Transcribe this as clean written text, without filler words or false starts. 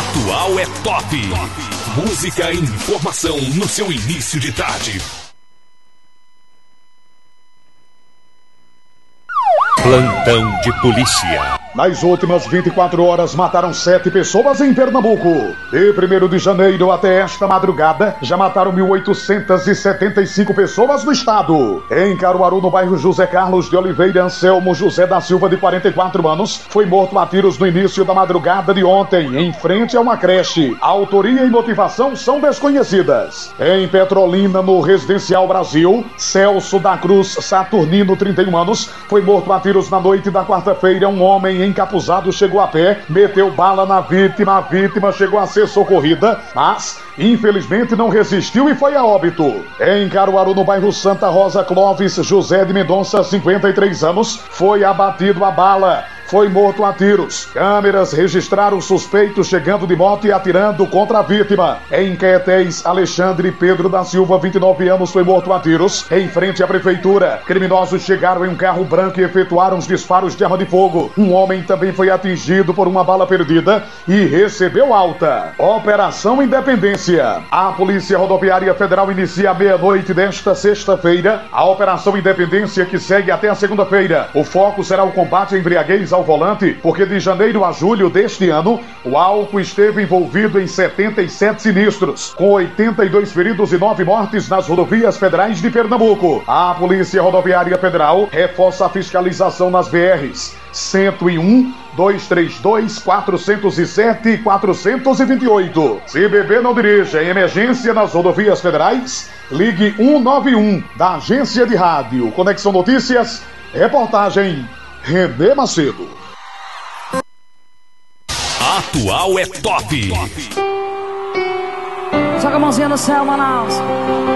Atual é top. Música e informação no seu início de tarde. Plantão de polícia. Nas últimas 24 horas mataram 7 pessoas em Pernambuco. De 1º de janeiro até esta madrugada, já mataram 1.875 pessoas no estado. Em Caruaru, no bairro José Carlos de Oliveira, Anselmo José da Silva, de 44 anos, foi morto a tiros no início da madrugada de ontem, em frente a uma creche. A autoria e motivação são desconhecidas. Em Petrolina, no Residencial Brasil, Celso da Cruz Saturnino, 31 anos, foi morto a tiros na noite da quarta-feira. Um homem encapuzado chegou a pé, meteu bala na vítima. A vítima chegou a ser socorrida, mas infelizmente não resistiu e foi a óbito. Em Caruaru, no bairro Santa Rosa, Clóvis José de Mendonça, 53 anos, foi abatido a bala. Foi morto a tiros. Câmeras registraram o suspeito chegando de moto e atirando contra a vítima. Em Caetés, Alexandre Pedro da Silva, 29 anos, foi morto a tiros em frente à prefeitura. Criminosos chegaram em um carro branco e efetuaram os disparos de arma de fogo. Um homem também foi atingido por uma bala perdida e recebeu alta. Operação Independência. A Polícia Rodoviária Federal inicia à meia-noite desta sexta-feira a Operação Independência, que segue até a segunda-feira. O foco será o combate à embriaguez ao volante, porque de janeiro a julho deste ano, o álcool esteve envolvido em 77 sinistros, com 82 feridos e 9 mortes nas rodovias federais de Pernambuco. A Polícia Rodoviária Federal reforça a fiscalização nas BRs 101, 232, 407 e 428. Se beber, não dirija. Em emergência nas rodovias federais, ligue 191 da Agência de Rádio Conexão Notícias. Reportagem Renê Macedo. Atual é top. Joga a mãozinha no céu, Manaus.